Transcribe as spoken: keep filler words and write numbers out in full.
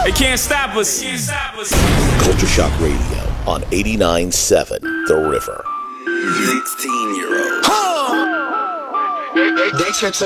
They can't stop us. Can't stop us. Culture Shock Radio on eighty-nine point seven The River. sixteen-year-old. Huh. They, they, they